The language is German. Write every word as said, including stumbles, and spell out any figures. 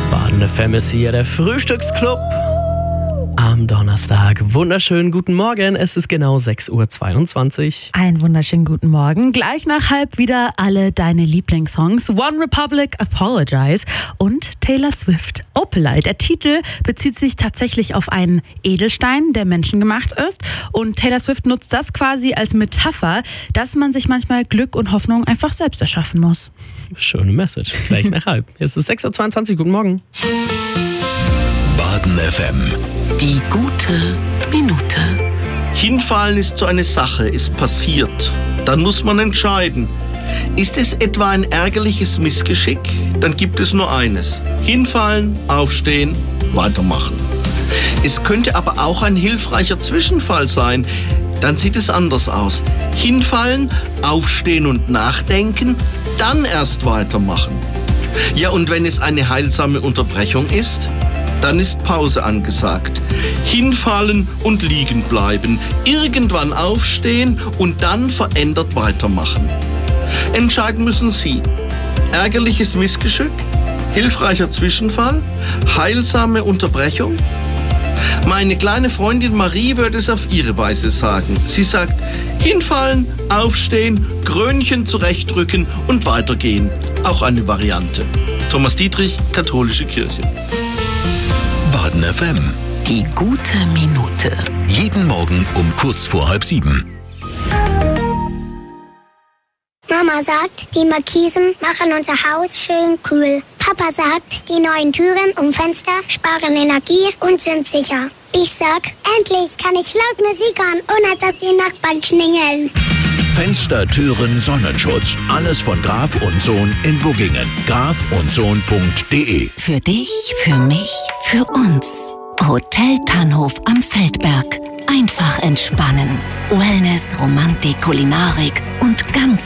Baden F M ist hier der Frühstücksclub am Donnerstag. Wunderschönen guten Morgen, es ist genau sechs Uhr zweiundzwanzig. Einen wunderschönen guten Morgen. Gleich nach halb wieder alle deine Lieblingssongs. One Republic, Apologize und Taylor Swift, Opalite. Der Titel bezieht sich tatsächlich auf einen Edelstein, der menschengemacht ist. Und Taylor Swift nutzt das quasi als Metapher, dass man sich manchmal Glück und Hoffnung einfach selbst erschaffen muss. Schöne Message. Gleich nach halb. Es ist sechs Uhr zweiundzwanzig. Guten Morgen. Baden F M. Die gute Minute. Hinfallen ist so eine Sache, ist passiert. Dann muss man entscheiden. Ist es etwa ein ärgerliches Missgeschick? Dann gibt es nur eines. Hinfallen, aufstehen, weitermachen. Es könnte aber auch ein hilfreicher Zwischenfall sein. Dann sieht es anders aus. Hinfallen, aufstehen und nachdenken, dann erst weitermachen. Ja, und wenn es eine heilsame Unterbrechung ist? Dann ist Pause angesagt. Hinfallen und liegen bleiben, irgendwann aufstehen und dann verändert weitermachen. Entscheiden müssen Sie. Ärgerliches Missgeschick? Hilfreicher Zwischenfall? Heilsame Unterbrechung? Meine kleine Freundin Marie würde es auf ihre Weise sagen. Sie sagt, hinfallen, aufstehen, Krönchen zurechtdrücken und weitergehen. Auch eine Variante. Thomas Dietrich, Katholische Kirche. Baden F M. Die gute Minute. Jeden Morgen um kurz vor halb sieben. Mama sagt, die Markisen machen unser Haus schön kühl. Papa sagt, die neuen Türen und Fenster sparen Energie und sind sicher. Ich sag, endlich kann ich laut Musik hören, ohne dass die Nachbarn klingeln. Fenster, Türen, Sonnenschutz. Alles von Graf und Sohn in Buggingen. graf und sohn punkt de. Für dich, für mich, für uns. Hotel Tannhof am Feldberg. Einfach entspannen. Wellness, Romantik, Kulinarik und ganz